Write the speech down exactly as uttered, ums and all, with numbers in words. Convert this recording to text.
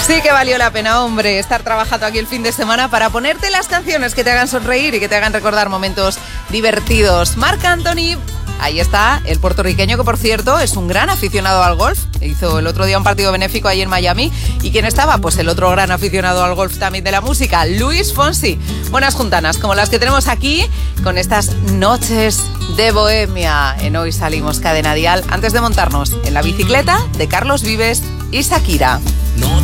Sí que valió la pena, hombre, estar trabajando aquí el fin de semana para ponerte las canciones que te hagan sonreír y que te hagan recordar momentos divertidos. Marc Anthony, ahí está, el puertorriqueño que, por cierto, es un gran aficionado al golf. Hizo el otro día un partido benéfico ahí en Miami. ¿Y quién estaba? Pues el otro gran aficionado al golf también de la música, Luis Fonsi. Buenas juntanas, como las que tenemos aquí, con estas noches de bohemia. En Hoy Salimos Cadena Dial, antes de montarnos en la bicicleta de Carlos Vives y Shakira. No